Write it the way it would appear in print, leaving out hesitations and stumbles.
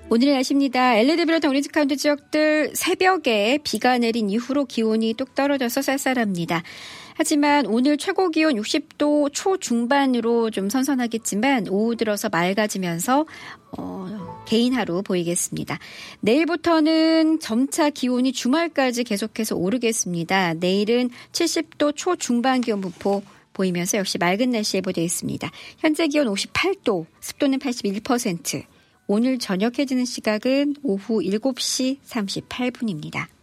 오늘의 날씨입니다. LA를 비롯한 오렌지 카운티 지역들 새벽에 비가 내린 이후로 기온이 뚝 떨어져서 쌀쌀합니다. 하지만 오늘 최고 기온 60도 초중반으로 좀 선선하겠지만 오후 들어서 맑아지면서 개인 하루 보이겠습니다. 내일부터는 점차 기온이 주말까지 계속해서 오르겠습니다. 내일은 70도 초중반 기온 분포 보이면서 역시 맑은 날씨 예보되어 있습니다. 현재 기온 58도, 습도는 81%. 오늘 저녁해지는 시각은 오후 7시 38분입니다.